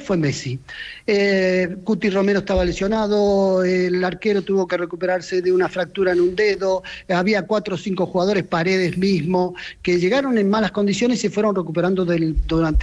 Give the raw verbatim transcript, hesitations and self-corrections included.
fue Messi. Eh, Cuti Romero estaba lesionado, el arquero tuvo que recuperarse de una fractura en un dedo, había cuatro o cinco jugadores, Paredes mismo, que llegaron en malas condiciones y se fueron recuperando del, durante